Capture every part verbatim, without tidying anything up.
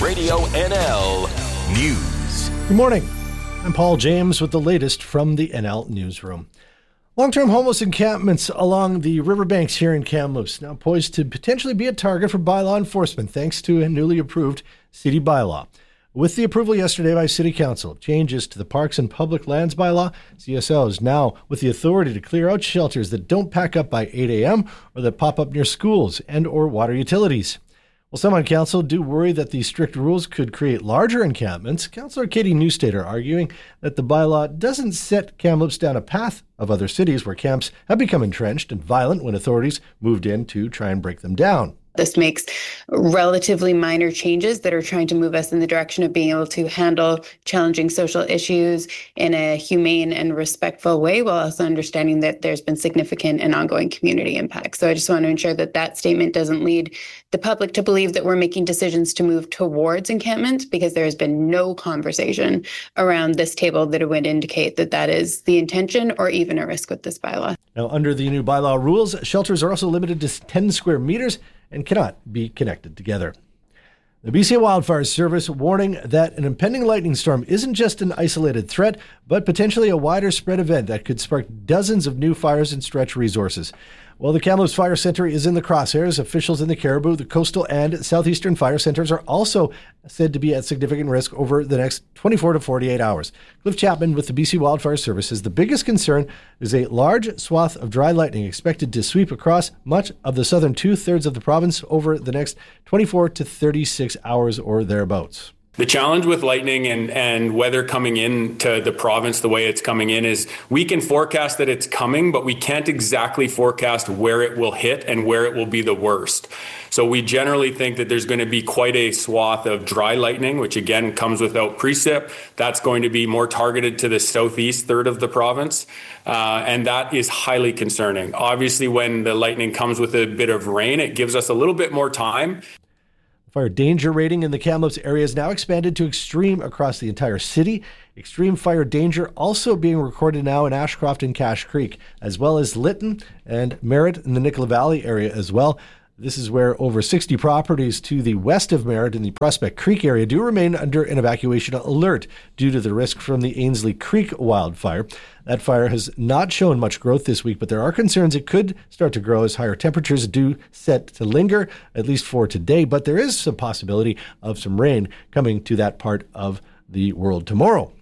Radio N L News. Good morning. I'm Paul James with the latest from the N L Newsroom. Long-term homeless encampments along the riverbanks here in Kamloops now poised to potentially be a target for bylaw enforcement thanks to a newly approved city bylaw. With the approval yesterday by City Council of changes to the Parks and Public Lands bylaw, C S O is now with the authority to clear out shelters that don't pack up by eight a.m. or that pop up near schools and or water utilities. While some on council do worry that these strict rules could create larger encampments, Councillor Katie Newstater arguing that the bylaw doesn't set Kamloops down a path of other cities where camps have become entrenched and violent when authorities moved in to try and break them down. This makes relatively minor changes that are trying to move us in the direction of being able to handle challenging social issues in a humane and respectful way, while also understanding that there's been significant and ongoing community impact. So I just want to ensure that that statement doesn't lead the public to believe that we're making decisions to move towards encampment, because there has been no conversation around this table that would indicate that that is the intention or even a risk with this bylaw. Now, under the new bylaw rules, shelters are also limited to ten square meters and cannot be connected together. The B C Wildfire Service warning that an impending lightning storm isn't just an isolated threat, but potentially a wider spread event that could spark dozens of new fires and stretch resources. While the Kamloops Fire Center is in the crosshairs, officials in the Caribou, the Coastal, and Southeastern Fire Centers are also said to be at significant risk over the next twenty-four to forty-eight hours. Cliff Chapman with the B C Wildfire Service says the biggest concern is a large swath of dry lightning expected to sweep across much of the southern two-thirds of the province over the next twenty-four to thirty-six hours or thereabouts. The challenge with lightning and, and weather coming into the province the way it's coming in is we can forecast that it's coming, but we can't exactly forecast where it will hit and where it will be the worst. So we generally think that there's going to be quite a swath of dry lightning, which again comes without precip. That's going to be more targeted to the southeast third of the province. Uh, and that is highly concerning. Obviously, when the lightning comes with a bit of rain, it gives us a little bit more time. Fire danger rating in the Kamloops area is now expanded to extreme across the entire city. Extreme fire danger also being recorded now in Ashcroft and Cache Creek, as well as Lytton and Merritt in the Nicola Valley area as well. This is where over sixty properties to the west of Merritt in the Prospect Creek area do remain under an evacuation alert due to the risk from the Ainslie Creek wildfire. That fire has not shown much growth this week, but there are concerns it could start to grow as higher temperatures do set to linger, at least for today. But there is some possibility of some rain coming to that part of the world tomorrow.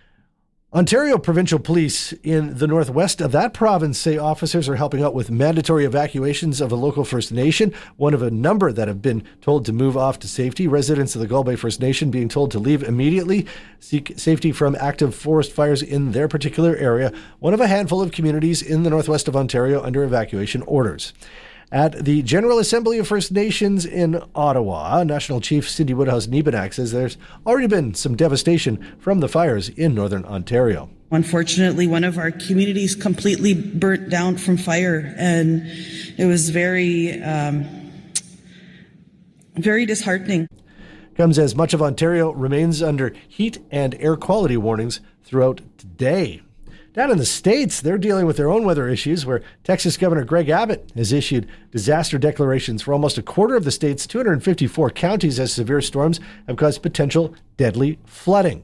Ontario Provincial Police in the northwest of that province say officers are helping out with mandatory evacuations of a local First Nation, one of a number that have been told to move off to safety. Residents of the Gull Bay First Nation being told to leave immediately, seek safety from active forest fires in their particular area, one of a handful of communities in the northwest of Ontario under evacuation orders. At the General Assembly of First Nations in Ottawa, National Chief Cindy Woodhouse-Niebenak says there's already been some devastation from the fires in northern Ontario. Unfortunately, one of our communities completely burnt down from fire, and it was very, um, very disheartening. Comes as much of Ontario remains under heat and air quality warnings throughout today. Down in the States, they're dealing with their own weather issues, where Texas Governor Greg Abbott has issued disaster declarations for almost a quarter of the state's two hundred fifty-four counties as severe storms have caused potential deadly flooding.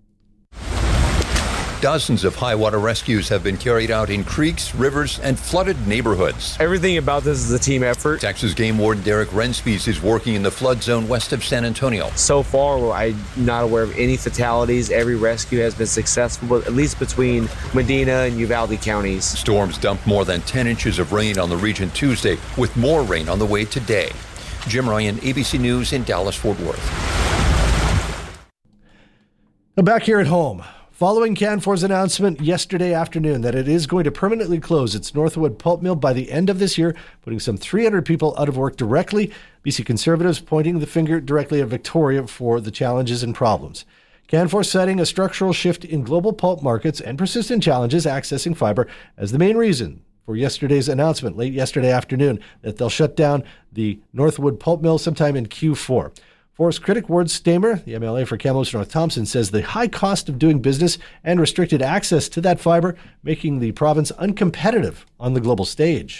Dozens of high water rescues have been carried out in creeks, rivers, and flooded neighborhoods. Everything about this is a team effort. Texas Game Warden Derek Renspies is working in the flood zone west of San Antonio. So far, I'm not aware of any fatalities. Every rescue has been successful, at least between Medina and Uvalde counties. Storms dumped more than ten inches of rain on the region Tuesday, with more rain on the way today. Jim Ryan, A B C News in Dallas-Fort Worth. Now back here at home. Following Canfor's announcement yesterday afternoon that it is going to permanently close its Northwood pulp mill by the end of this year, putting some three hundred people out of work directly, B C Conservatives pointing the finger directly at Victoria for the challenges and problems. Canfor citing a structural shift in global pulp markets and persistent challenges accessing fiber as the main reason for yesterday's announcement, late yesterday afternoon, that they'll shut down the Northwood pulp mill sometime in Q four. Forest critic Ward Stamer, the M L A for Kamloops North Thompson, says the high cost of doing business and restricted access to that fiber making the province uncompetitive on the global stage.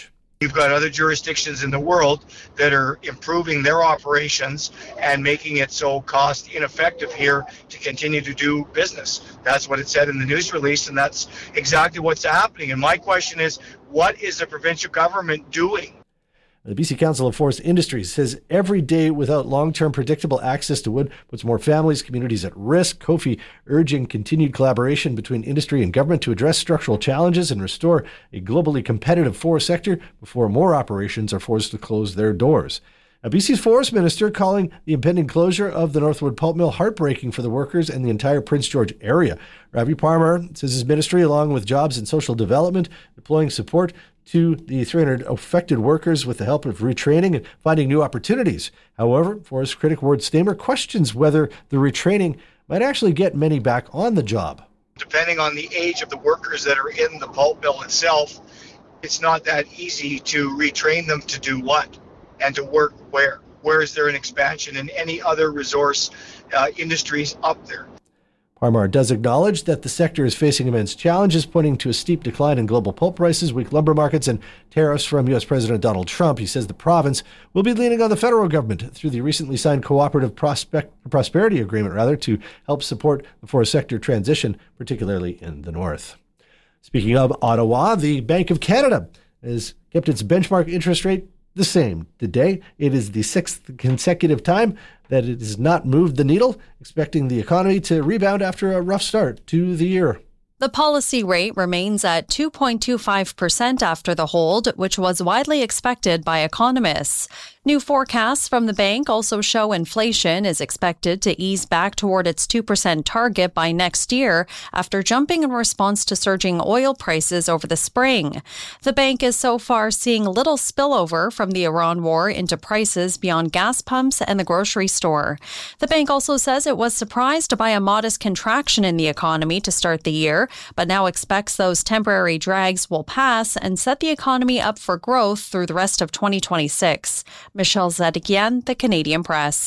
You've got other jurisdictions in the world that are improving their operations and making it so cost ineffective here to continue to do business. That's what it said in the news release, and that's exactly what's happening. And my question is, what is the provincial government doing? The B C Council of Forest Industries says every day without long-term predictable access to wood puts more families, communities at risk. Kofi urging continued collaboration between industry and government to address structural challenges and restore a globally competitive forest sector before more operations are forced to close their doors. A B C's Forest Minister calling the impending closure of the Northwood Pulp Mill heartbreaking for the workers and the entire Prince George area. Ravi Parmar says his ministry, along with Jobs and Social Development, deploying support to the three hundred affected workers with the help of retraining and finding new opportunities. However, forest critic Ward Stamer questions whether the retraining might actually get many back on the job. Depending on the age of the workers that are in the pulp mill itself, it's not that easy to retrain them to do what and to work where. Where is there an expansion in any other resource uh, industries up there? Parmar does acknowledge that the sector is facing immense challenges, pointing to a steep decline in global pulp prices, weak lumber markets, and tariffs from U S President Donald Trump. He says the province will be leaning on the federal government through the recently signed Cooperative Prospect, Prosperity Agreement rather, to help support the forest sector transition, particularly in the north. Speaking of Ottawa, the Bank of Canada has kept its benchmark interest rate the same. Today, it is the sixth consecutive time that it has not moved the needle, expecting the economy to rebound after a rough start to the year. The policy rate remains at two point two five percent after the hold, which was widely expected by economists. New forecasts from the bank also show inflation is expected to ease back toward its two percent target by next year after jumping in response to surging oil prices over the spring. The bank is so far seeing little spillover from the Iran war into prices beyond gas pumps and the grocery store. The bank also says it was surprised by a modest contraction in the economy to start the year, but now expects those temporary drags will pass and set the economy up for growth through the rest of twenty twenty-six. Michelle Zedikian, The Canadian Press.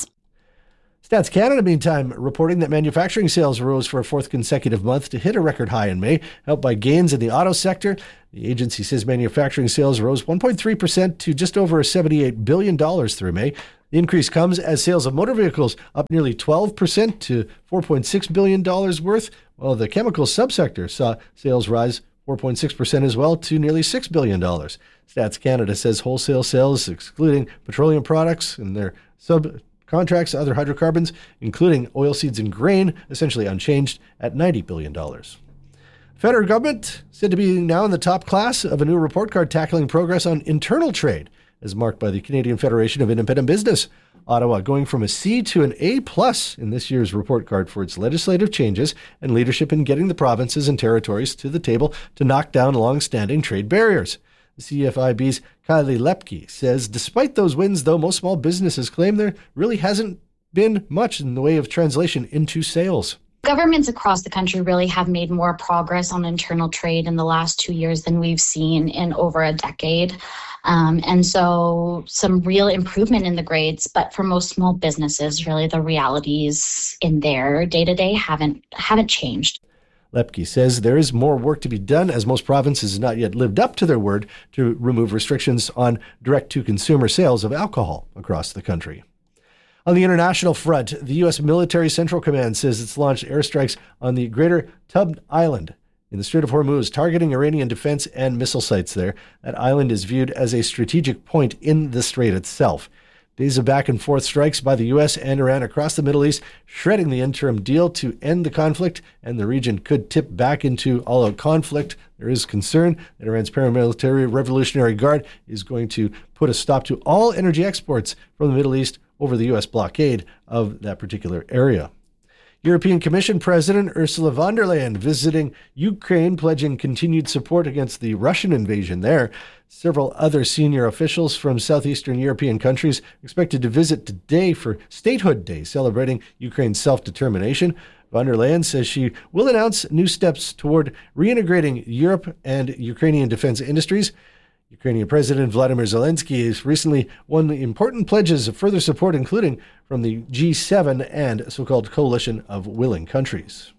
Stats Canada, meantime, reporting that manufacturing sales rose for a fourth consecutive month to hit a record high in May, helped by gains in the auto sector. The agency says manufacturing sales rose one point three percent to just over seventy-eight billion dollars through May. The increase comes as sales of motor vehicles up nearly twelve percent to four point six billion dollars worth, while the chemical subsector saw sales rise four point six percent as well to nearly six billion dollars. Stats Canada says wholesale sales, excluding petroleum products and their subcontracts, other hydrocarbons, including oilseeds and grain, essentially unchanged at ninety billion dollars. Federal government said to be now in the top class of a new report card tackling progress on internal trade, as marked by the Canadian Federation of Independent Business. Ottawa going from a C to an A plus in this year's report card for its legislative changes and leadership in getting the provinces and territories to the table to knock down long-standing trade barriers. The C F I B's Kylie Lepke says despite those wins, though, most small businesses claim there really hasn't been much in the way of translation into sales. Governments across the country really have made more progress on internal trade in the last two years than we've seen in over a decade. Um, and so some real improvement in the grades, but for most small businesses, really the realities in their day-to-day haven't haven't changed. Lepke says there is more work to be done as most provinces have not yet lived up to their word to remove restrictions on direct-to-consumer sales of alcohol across the country. On the international front, the U S Military Central Command says it's launched airstrikes on the Greater Tub Island in the Strait of Hormuz, targeting Iranian defense and missile sites there. That island is viewed as a strategic point in the strait itself. Days of back-and-forth strikes by the U S and Iran across the Middle East, shredding the interim deal to end the conflict, and the region could tip back into all-out conflict. There is concern that Iran's paramilitary Revolutionary Guard is going to put a stop to all energy exports from the Middle East over the U S blockade of that particular area. European Commission President Ursula von der Leyen visiting Ukraine, pledging continued support against the Russian invasion there. Several other senior officials from southeastern European countries expected to visit today for Statehood Day, celebrating Ukraine's self-determination. Von der Leyen says she will announce new steps toward reintegrating Europe and Ukrainian defense industries. Ukrainian President Vladimir Zelensky has recently won important pledges of further support, including from the G seven and so-called Coalition of Willing Countries.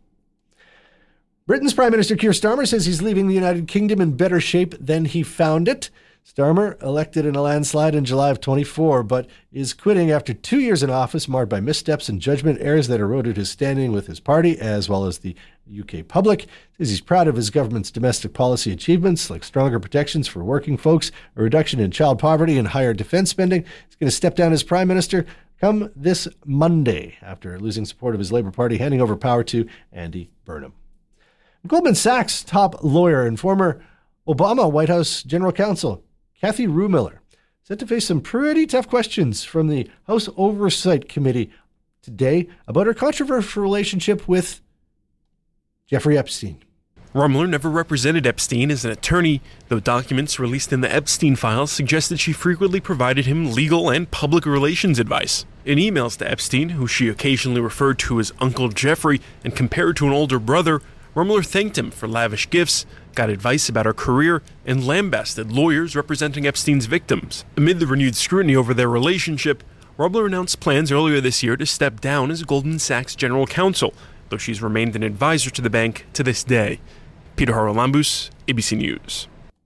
Britain's Prime Minister Keir Starmer says he's leaving the United Kingdom in better shape than he found it. Starmer, elected in a landslide in July of twenty-four, but is quitting after two years in office marred by missteps and judgment errors that eroded his standing with his party as well as the U K public. Says he's proud of his government's domestic policy achievements like stronger protections for working folks, a reduction in child poverty, and higher defense spending. He's going to step down as Prime Minister come this Monday after losing support of his Labour Party, handing over power to Andy Burnham. Goldman Sachs top lawyer and former Obama White House General Counsel Kathy Ruemiller set to face some pretty tough questions from the House Oversight Committee today about her controversial relationship with Jeffrey Epstein. Ruemiller never represented Epstein as an attorney, though documents released in the Epstein files suggest that she frequently provided him legal and public relations advice. In emails to Epstein, who she occasionally referred to as Uncle Jeffrey and compared to an older brother, Ruemiller thanked him for lavish gifts, got advice about her career, and lambasted lawyers representing Epstein's victims. Amid the renewed scrutiny over their relationship, Ruemiller announced plans earlier this year to step down as Goldman Sachs general counsel, though she's remained an advisor to the bank to this day. Peter Haralambous, A B C News.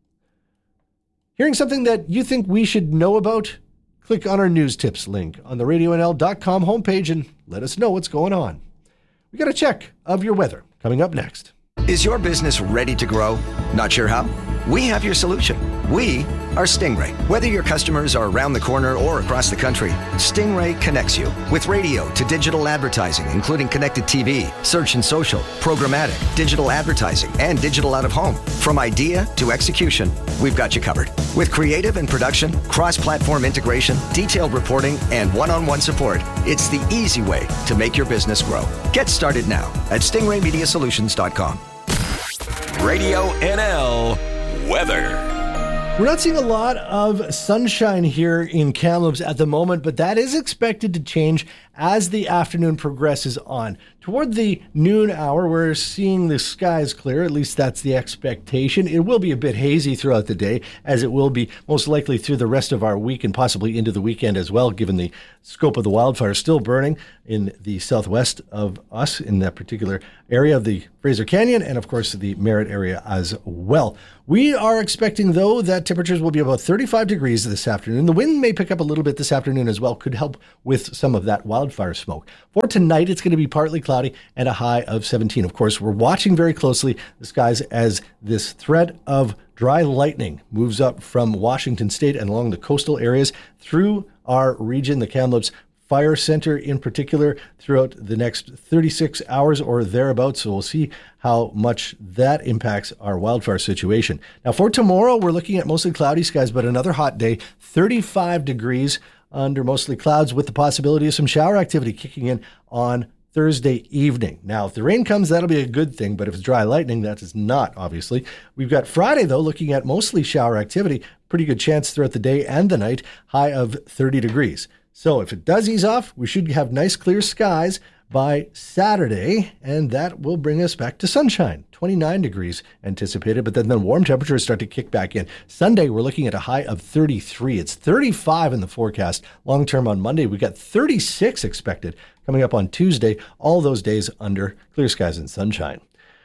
Hearing something that you think we should know about? Click on our news tips link on the radio n l dot com homepage and let us know what's going on. We got a check of your weather coming up next. Is your business ready to grow? Not sure how? We have your solution. We are Stingray. Whether your customers are around the corner or across the country, Stingray connects you with radio to digital advertising, including connected T V, search and social, programmatic, digital advertising, and digital out of home. From idea to execution, we've got you covered. With creative and production, cross-platform integration, detailed reporting, and one-on-one support, it's the easy way to make your business grow. Get started now at stingray media solutions dot com. Radio N L weather. We're not seeing a lot of sunshine here in Kamloops at the moment, but that is expected to change as the afternoon progresses on. Toward the noon hour, we're seeing the skies clear. At least that's the expectation. It will be a bit hazy throughout the day, as it will be most likely through the rest of our week and possibly into the weekend as well, given the scope of the wildfire still burning in the southwest of us in that particular area of the Fraser Canyon and, of course, the Merritt area as well. We are expecting, though, that temperatures will be about thirty-five degrees this afternoon. The wind may pick up a little bit this afternoon as well, could help with some of that wildfire smoke. For tonight, it's going to be partly cloudy and a high of seventeen. Of course, we're watching very closely the skies as this threat of dry lightning moves up from Washington State and along the coastal areas through our region, the Kamloops Fire Center in particular, throughout the next thirty-six hours or thereabouts. So we'll see how much that impacts our wildfire situation. Now for tomorrow, we're looking at mostly cloudy skies, but another hot day, thirty-five degrees under mostly clouds with the possibility of some shower activity kicking in on Thursday evening. Now, if the rain comes, that'll be a good thing, but if it's dry lightning, that is not, obviously. We've got Friday, though, looking at mostly shower activity, pretty good chance throughout the day and the night, high of thirty degrees. So if it does ease off, we should have nice clear skies by Saturday, and that will bring us back to sunshine. twenty-nine degrees anticipated, but then the warm temperatures start to kick back in. Sunday, we're looking at a high of thirty-three. It's thirty-five in the forecast. Long term on Monday, we got thirty-six expected coming up on Tuesday. All those days under clear skies and sunshine.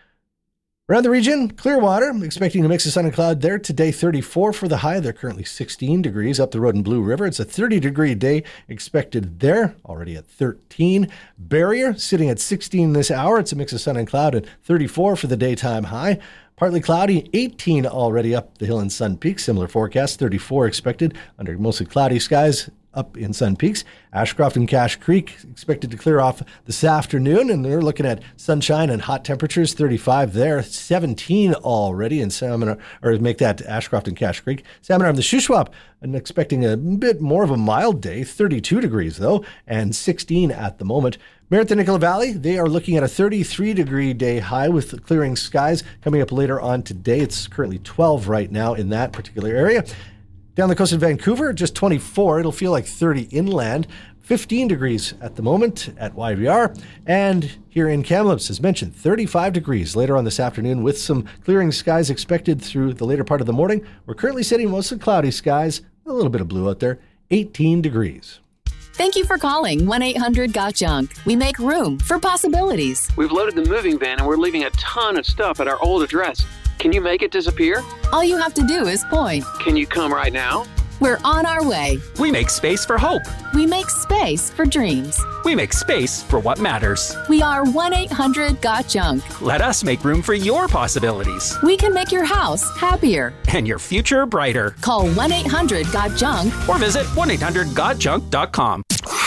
Around the region, Clearwater, expecting a mix of sun and cloud there. Today, thirty-four for the high. They're currently sixteen degrees up the road in Blue River. It's a thirty-degree day expected there, already at thirteen. Barrier, sitting at sixteen this hour. It's a mix of sun and cloud, and thirty-four for the daytime high. Partly cloudy, eighteen already up the hill in Sun Peaks. Similar forecast, thirty-four expected under mostly cloudy skies up in Sun Peaks. Ashcroft and Cache Creek expected to clear off this afternoon, and they're looking at sunshine and hot temperatures, thirty-five there, seventeen already in Salmon, or make that Ashcroft and Cache Creek. Salmon Arm, the Shuswap, and expecting a bit more of a mild day, thirty-two degrees though, and sixteen at the moment. Merritt, the Nicola Valley, they are looking at a thirty-three degree day high with clearing skies coming up later on today. It's currently twelve right now in that particular area. Down the coast of Vancouver, just twenty-four. It'll feel like thirty inland. fifteen degrees at the moment at Y V R. And here in Kamloops, as mentioned, thirty-five degrees later on this afternoon with some clearing skies expected through the later part of the morning. We're currently sitting mostly cloudy skies, a little bit of blue out there, eighteen degrees. Thank you for calling one eight hundred got junk. We make room for possibilities. We've loaded the moving van and we're leaving a ton of stuff at our old address. Can you make it disappear? All you have to do is point. Can you come right now? We're on our way. We make space for hope. We make space for dreams. We make space for what matters. We are one eight hundred got junk. Let us make room for your possibilities. We can make your house happier. And your future brighter. Call one eight hundred got junk or visit one eight hundred got junk dot com.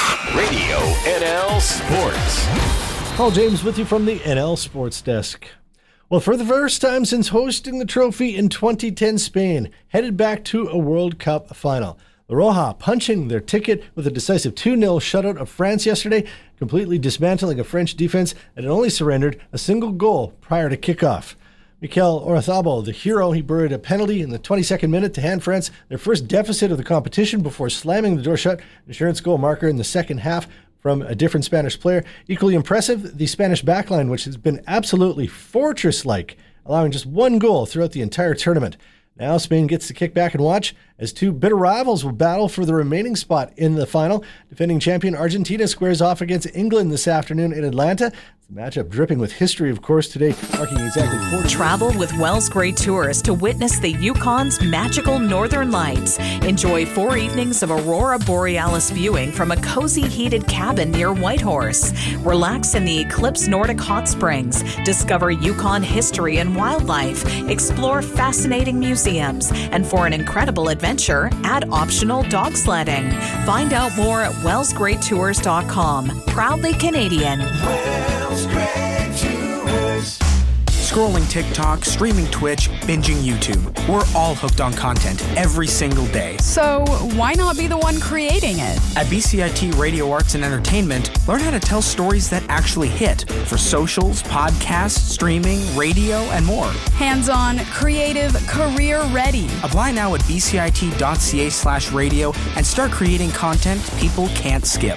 Radio N L Sports. Paul James with you from the N L Sports Desk. Well, for the first time since hosting the trophy in twenty ten, Spain headed back to a World Cup final. The Roja punching their ticket with a decisive two nil shutout of France yesterday, completely dismantling a French defense that had only surrendered a single goal prior to kickoff. Mikel Oyarzabal, the hero, he buried a penalty in the twenty-second minute to hand France their first deficit of the competition before slamming the door shut. Insurance goal marker in the second half from a different Spanish player. Equally impressive, the Spanish backline, which has been absolutely fortress-like, allowing just one goal throughout the entire tournament. Now Spain gets to kick back and watch as two bitter rivals will battle for the remaining spot in the final. Defending champion Argentina squares off against England this afternoon in Atlanta. The matchup dripping with history, of course, today, marking exactly four. Travel with Wells Gray Tours to witness the Yukon's magical northern lights. Enjoy four evenings of Aurora Borealis viewing from a cozy heated cabin near Whitehorse. Relax in the Eclipse Nordic Hot Springs. Discover Yukon history and wildlife. Explore fascinating museums. And for an incredible adventure, add optional dog sledding. Find out more at wells gray tours dot com. Proudly Canadian. Wells Gray Tours. Scrolling TikTok, streaming Twitch, binging YouTube. We're all hooked on content every single day. So why not be the one creating it? At B C I T Radio Arts and Entertainment, learn how to tell stories that actually hit for socials, podcasts, streaming, radio, and more. Hands-on, creative, career-ready. Apply now at bcit.ca slash radio and start creating content people can't skip.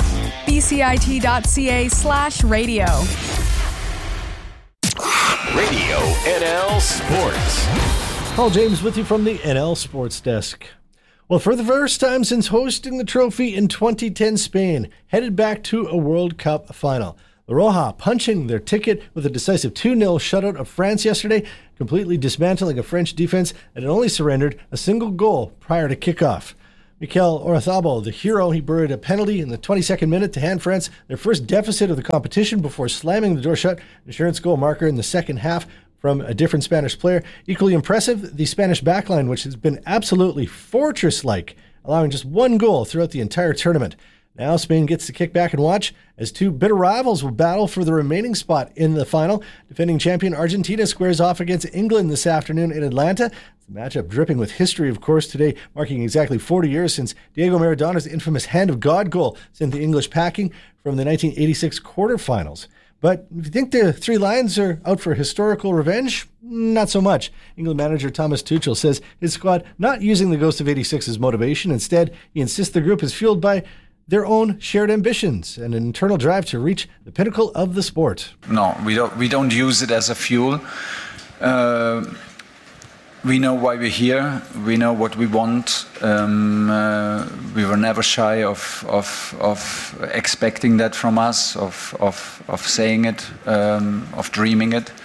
bcit.ca slash radio. Radio N L Sports. Paul James with you from the N L Sports Desk. Well, for the first time since hosting the trophy in twenty ten, Spain headed back to a World Cup final. The Roja punching their ticket with a decisive two nil shutout of France yesterday, completely dismantling a French defense that had only surrendered a single goal prior to kickoff. Mikel Oyarzabal, the hero, he buried a penalty in the twenty-second minute to hand France their first deficit of the competition before slamming the door shut. Insurance goal marker in the second half from a different Spanish player. Equally impressive, the Spanish backline, which has been absolutely fortress-like, allowing just one goal throughout the entire tournament. Now Spain gets to kick back and watch as two bitter rivals will battle for the remaining spot in the final. Defending champion Argentina squares off against England this afternoon in Atlanta. The matchup dripping with history, of course, today, marking exactly forty years since Diego Maradona's infamous Hand of God goal sent the English packing from the nineteen eighty-six quarterfinals. But if you think the Three Lions are out for historical revenge, not so much. England manager Thomas Tuchel says his squad not using the ghost of eighty-six as motivation. Instead, he insists the group is fueled by their own shared ambitions and an internal drive to reach the pinnacle of the sport. No, we don't. We don't use it as a fuel. Uh, we know why we're here. We know what we want. Um, uh, we were never shy of of of expecting that from us, of of of saying it, um, of dreaming it.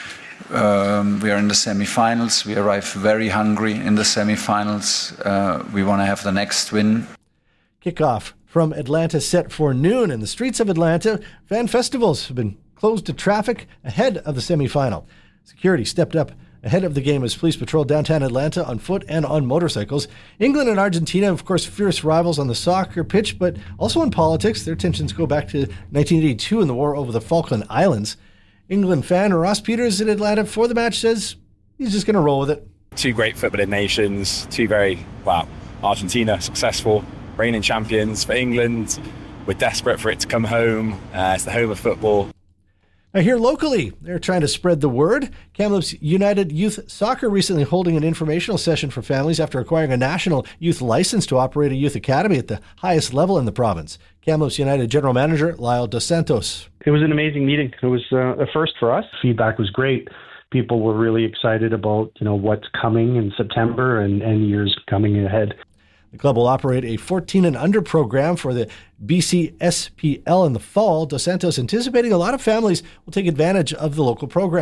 Um, we are in the semi-finals. We arrive very hungry in the semi-finals. Uh, we want to have the next win. Kickoff from Atlanta set for noon in the streets of Atlanta. Fan festivals have been closed to traffic ahead of the semifinal. Security stepped up ahead of the game as police patrolled downtown Atlanta on foot and on motorcycles. England and Argentina, of course, fierce rivals on the soccer pitch, but also in politics. Their tensions go back to nineteen eighty-two in the war over the Falkland Islands. England fan Ross Peters in Atlanta for the match says he's just going to roll with it. Two great footballing nations, two very, wow, Argentina successful, reigning champions. For England, we're desperate for it to come home. Uh, it's the home of football. Now here locally, they're trying to spread the word. Kamloops United Youth Soccer recently holding an informational session for families after acquiring a national youth license to operate a youth academy at the highest level in the province. Kamloops United General Manager Lyle Dos Santos. It was an amazing meeting. It was uh, a first for us. Feedback was great. People were really excited about, you know, what's coming in September and, and years coming ahead. The club will operate a fourteen and under program for the B C S P L in the fall. Dos Santos anticipating a lot of families will take advantage of the local program.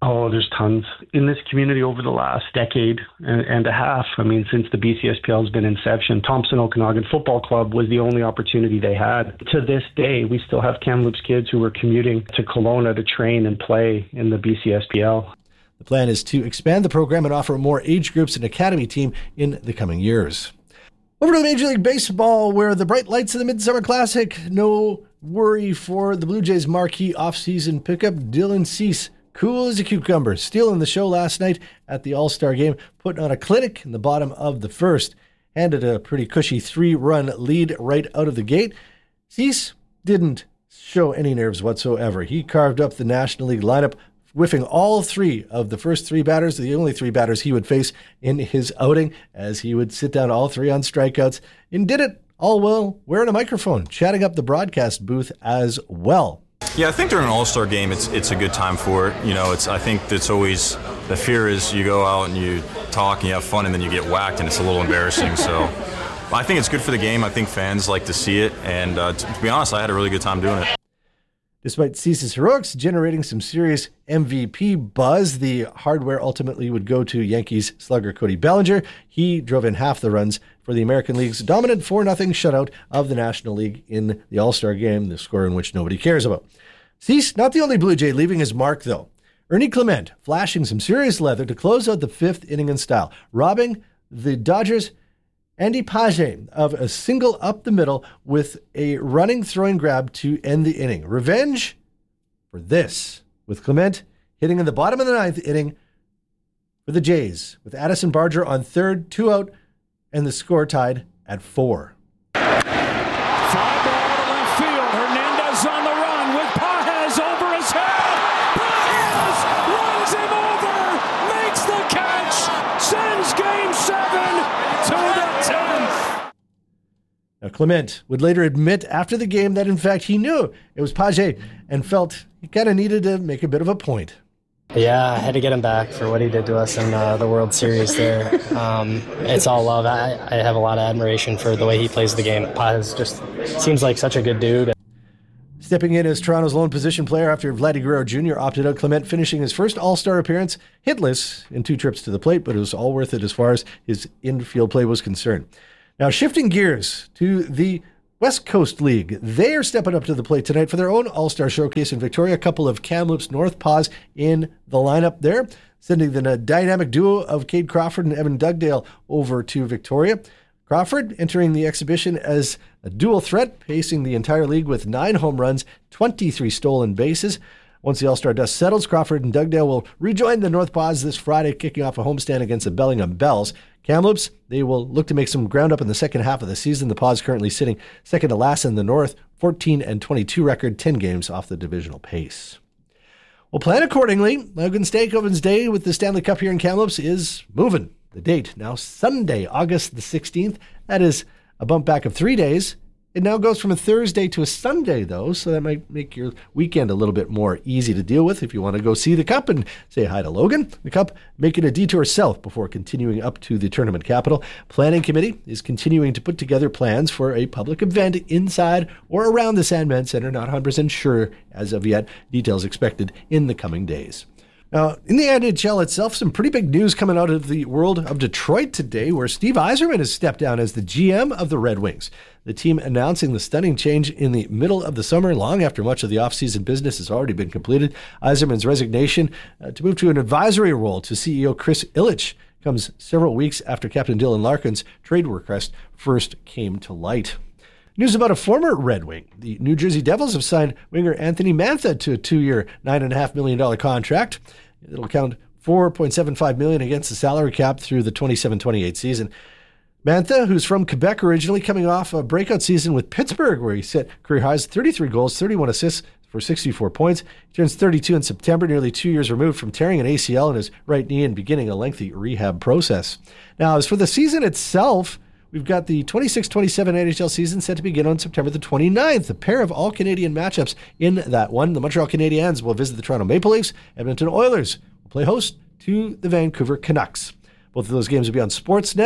Oh, there's tons. In this community over the last decade and, and a half, I mean, since the B C S P L's been inception, Thompson Okanagan Football Club was the only opportunity they had. To this day, we still have Kamloops kids who were commuting to Kelowna to train and play in the B C S P L. The plan is to expand the program and offer more age groups and academy team in the coming years. Over to Major League Baseball, where the bright lights of the Midsummer Classic. No worry for the Blue Jays' marquee offseason pickup, Dylan Cease. Cool as a cucumber, stealing the show last night at the All-Star Game, putting on a clinic in the bottom of the first. Handed a pretty cushy three-run lead right out of the gate. Cease didn't show any nerves whatsoever. He carved up the National League lineup, whiffing all three of the first three batters, the only three batters he would face in his outing, as he would sit down all three on strikeouts, and did it all while wearing a microphone, chatting up the broadcast booth as well. Yeah, I think during an All-Star game, it's it's a good time for it. You know, it's I think it's always, the fear is you go out and you talk and you have fun and then you get whacked and it's a little embarrassing. So I think it's good for the game. I think fans like to see it. And uh, to, to be honest, I had a really good time doing it. Despite Cease's heroics generating some serious M V P buzz, the hardware ultimately would go to Yankees slugger Cody Bellinger. He drove in half the runs for the American League's dominant four nothing shutout of the National League in the All-Star Game, the score in which nobody cares about. Cease, not the only Blue Jay leaving his mark, though. Ernie Clement flashing some serious leather to close out the fifth inning in style, robbing the Dodgers' Andy Paget of a single up the middle with a running throwing grab to end the inning. Revenge for this, with Clement hitting in the bottom of the ninth inning for the Jays, with Addison Barger on third, two out, and the score tied at four. Fly ball to left field. Hernandez on the run with Pages over his head. Pages runs him over, makes the catch, sends game seven to the tenth. Now, Clement would later admit after the game that, in fact, he knew it was Paget and felt he kind of needed to make a bit of a point. Yeah, I had to get him back for what he did to us in uh, the World Series there. Um, it's all love. I, I have a lot of admiration for the way he plays the game. Paz just seems like such a good dude. Stepping in as Toronto's lone position player after Vladdy Guerrero Junior opted out, Clement finishing his first All-Star appearance hitless in two trips to the plate, but it was all worth it as far as his infield play was concerned. Now, shifting gears to the West Coast League. They are stepping up to the plate tonight for their own All-Star Showcase in Victoria. A couple of Kamloops North Paws in the lineup there, sending the dynamic duo of Cade Crawford and Evan Dugdale over to Victoria. Crawford entering the exhibition as a dual threat, pacing the entire league with nine home runs, twenty-three stolen bases. Once the All-Star dust settles, Crawford and Dugdale will rejoin the North Paws this Friday, kicking off a homestand against the Bellingham Bells. Kamloops, they will look to make some ground up in the second half of the season. The Paws currently sitting second to last in the North, fourteen and twenty-two record, ten games off the divisional pace. Well, plan accordingly. Logan Stankoven's day with the Stanley Cup here in Kamloops is moving. The date now Sunday, August the sixteenth. That is a bump back of three days. It now goes from a Thursday to a Sunday, though, so that might make your weekend a little bit more easy to deal with if you want to go see the Cup and say hi to Logan. The Cup making a detour south before continuing up to the tournament capital. Planning committee is continuing to put together plans for a public event inside or around the Sandman Center. Not one hundred percent sure as of yet. Details expected in the coming days. Now, in the N H L itself, some pretty big news coming out of the world of Detroit today, where Steve Yzerman has stepped down as the G M of the Red Wings. The team announcing the stunning change in the middle of the summer, long after much of the offseason business has already been completed. Yzerman's resignation uh, to move to an advisory role to C E O Chris Ilitch comes several weeks after Captain Dylan Larkin's trade request first came to light. News about a former Red Wing. The New Jersey Devils have signed winger Anthony Mantha to a two-year, nine point five million dollars contract. It'll count four point seven five million dollars against the salary cap through the twenty-seven twenty-eight season. Mantha, who's from Quebec originally, coming off a breakout season with Pittsburgh, where he set career highs, thirty-three goals, thirty-one assists for sixty-four points. He turns thirty-two in September, nearly two years removed from tearing an A C L in his right knee and beginning a lengthy rehab process. Now, as for the season itself, we've got the twenty-six twenty-seven N H L season set to begin on September the twenty-ninth. A pair of all-Canadian matchups in that one. The Montreal Canadiens will visit the Toronto Maple Leafs. Edmonton Oilers will play host to the Vancouver Canucks. Both of those games will be on Sportsnet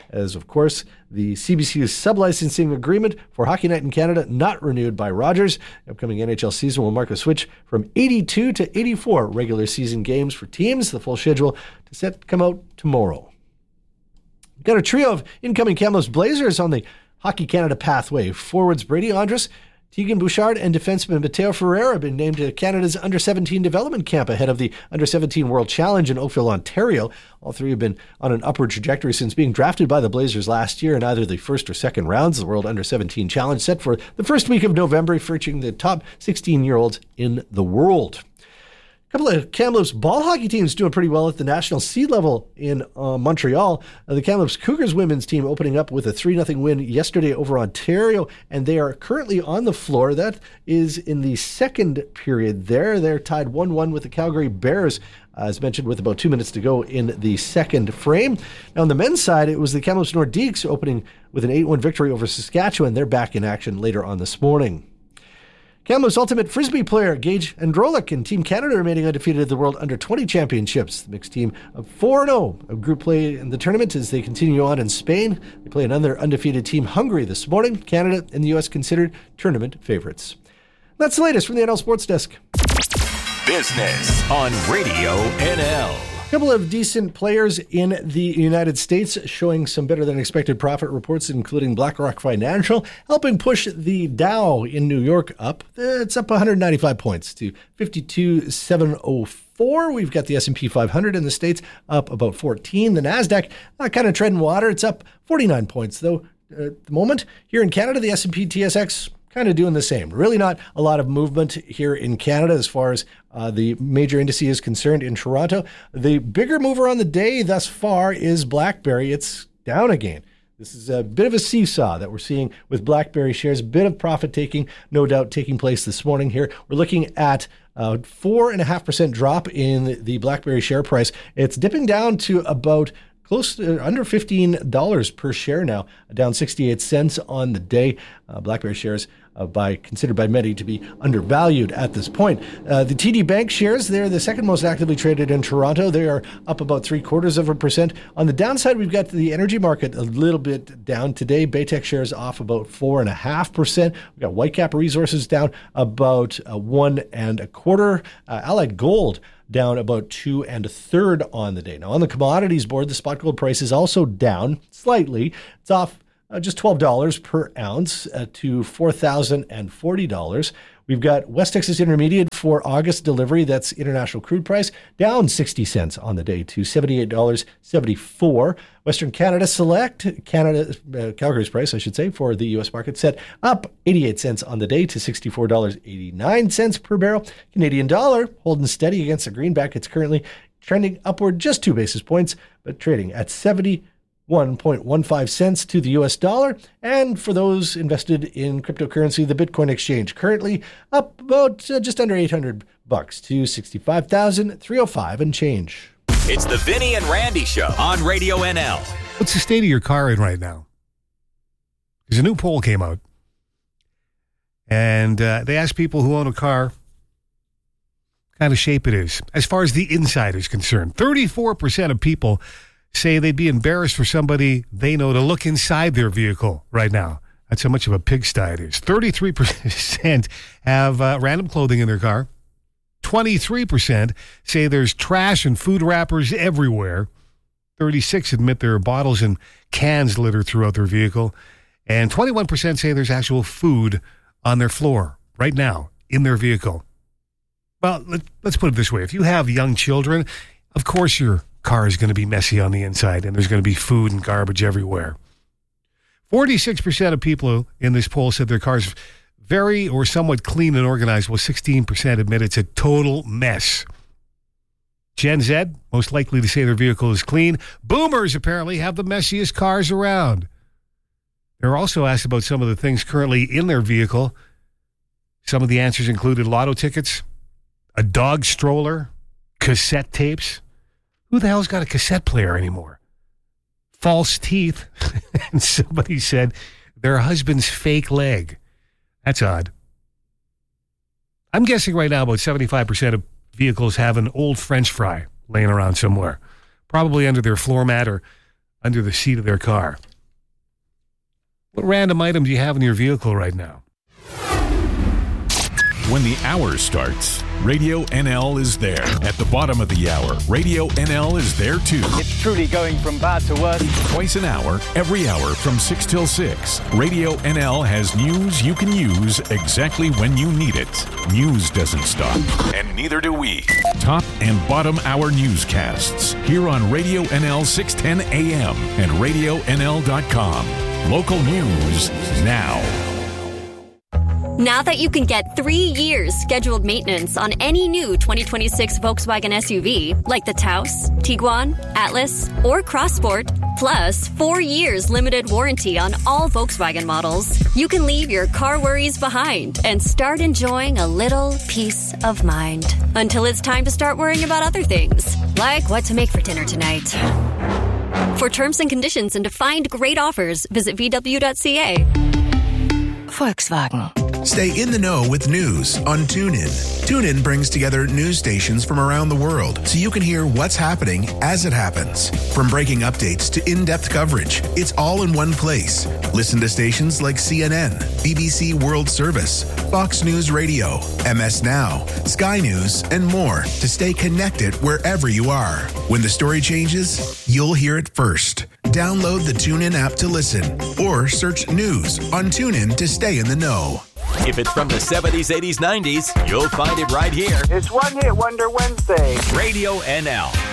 as, of course, the C B C's sub-licensing agreement for Hockey Night in Canada not renewed by Rogers. The upcoming N H L season will mark a switch from eighty-two to eighty-four regular season games for teams. The full schedule to set to come out tomorrow. We've got a trio of incoming Kamloops Blazers on the Hockey Canada pathway. Forwards Brady Andrus, Tegan Bouchard, and defenseman Mateo Ferreira have been named to Canada's under seventeen development camp ahead of the under seventeen World Challenge in Oakville, Ontario. All three have been on an upward trajectory since being drafted by the Blazers last year in either the first or second rounds of the World Under seventeen Challenge, set for the first week of November, featuring the top sixteen-year-olds in the world. A couple of Kamloops ball hockey teams doing pretty well at the national seed level in uh, Montreal. Uh, the Kamloops Cougars women's team opening up with a three nothing win yesterday over Ontario, and they are currently on the floor. That is in the second period there. They're tied one one with the Calgary Bears, uh, as mentioned, with about two minutes to go in the second frame. Now on the men's side, it was the Kamloops Nordiques opening with an eight one victory over Saskatchewan. They're back in action later on this morning. Kamloops Ultimate Frisbee player Gage Androlic and Team Canada remaining undefeated at the World Under twenty Championships. The mixed team of four and oh of group play in the tournament as they continue on in Spain. They play another undefeated team, Hungary, this morning. Canada and the U S considered tournament favorites. That's the latest from the N L Sports Desk. Business on Radio N L. A couple of decent players in the United States showing some better than expected profit reports, including BlackRock Financial, helping push the Dow in New York up. It's up one hundred ninety-five points to fifty-two thousand seven hundred four. We've got the S and P five hundred in the States up about fourteen. The NASDAQ uh, kind of treading water. It's up forty-nine points, though, uh, at the moment. Here in Canada, the S and P T S X kind of doing the same. Really not a lot of movement here in Canada as far as uh, the major indice is concerned in Toronto. The bigger mover on the day thus far is BlackBerry. It's down again. This is a bit of a seesaw that we're seeing with BlackBerry shares. A bit of profit taking, no doubt, taking place this morning here. We're looking at a four point five percent drop in the BlackBerry share price. It's dipping down to about close to under fifteen dollars per share now, down sixty-eight cents on the day. Uh, BlackBerry shares uh, by considered by many to be undervalued at this point. Uh, the T D Bank shares, they're the second most actively traded in Toronto. They are up about three quarters of a percent. On the downside, we've got the energy market a little bit down today. Baytech shares off about four and a half percent. We've got Whitecap Resources down about uh, one and a quarter. Uh, Allied Gold down about two and a third on the day. Now, on the commodities board, the spot gold price is also down slightly. It's off uh, just twelve dollars per ounce uh, to four thousand forty dollars. We've got West Texas Intermediate for August delivery. That's international crude price, down sixty cents on the day to seventy-eight dollars and seventy-four cents. Western Canada Select, Canada, uh, Calgary's price, I should say, for the U S market set up eighty-eight cents on the day to sixty-four dollars and eighty-nine cents per barrel. Canadian dollar holding steady against the greenback. It's currently trending upward just two basis points, but trading at seventy-one point one five cents to the U S dollar. And for those invested in cryptocurrency, the Bitcoin exchange currently up about uh, just under eight hundred bucks to sixty-five thousand three hundred five and change. It's the Vinny and Randy Show on Radio N L. What's the state of your car in right now? There's a new poll came out, and uh, they asked people who own a car what kind of shape it is. As far as the inside is concerned, thirty-four percent of people say they'd be embarrassed for somebody they know to look inside their vehicle right now. That's how much of a pigsty it is. thirty-three percent have uh, random clothing in their car. twenty-three percent say there's trash and food wrappers everywhere. thirty-six admit there are bottles and cans littered throughout their vehicle. And twenty-one percent say there's actual food on their floor right now in their vehicle. Well, let, let's put it this way. If you have young children, of course your car is going to be messy on the inside and there's going to be food and garbage everywhere. forty-six percent of people in this poll said their car's very or somewhat clean and organized, while sixteen percent admit it's a total mess. Gen Z, most likely to say their vehicle is clean. Boomers apparently have the messiest cars around. They're also asked about some of the things currently in their vehicle. Some of the answers included lotto tickets, a dog stroller, cassette tapes. Who the hell's got a cassette player anymore? False teeth. And somebody said their husband's fake leg. That's odd. I'm guessing right now about seventy-five percent of vehicles have an old French fry laying around somewhere, probably under their floor mat or under the seat of their car. What random item do you have in your vehicle right now? When the hour starts, Radio N L is there. At the bottom of the hour, Radio N L is there too. It's truly going from bad to worse. Twice an hour, every hour from six till six. Radio N L has news you can use exactly when you need it. News doesn't stop, and neither do we. Top and bottom hour newscasts here on Radio N L six ten A M and radio N L dot com. Local news now. Now that you can get three years scheduled maintenance on any new twenty twenty-six Volkswagen S U V, like the Taos, Tiguan, Atlas, or Crossport, plus four years limited warranty on all Volkswagen models, you can leave your car worries behind and start enjoying a little peace of mind. Until it's time to start worrying about other things, like what to make for dinner tonight. For terms and conditions and to find great offers, visit V W dot C A. Volkswagen. Stay in the know with news on TuneIn. TuneIn brings together news stations from around the world so you can hear what's happening as it happens. From breaking updates to in-depth coverage, it's all in one place. Listen to stations like C N N, B B C World Service, Fox News Radio, M S Now, Sky News, and more to stay connected wherever you are. When the story changes, you'll hear it first. Download the TuneIn app to listen or search news on TuneIn to stay in the know. If it's from the seventies, eighties, nineties, you'll find it right here. It's One Hit Wonder Wednesday. Radio N L.